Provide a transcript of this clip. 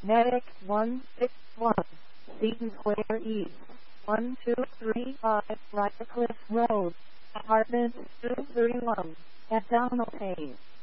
Medic 161, Seaton Square East, 1235 Briarcliff Road, Apartment 231, at Donald Hayes.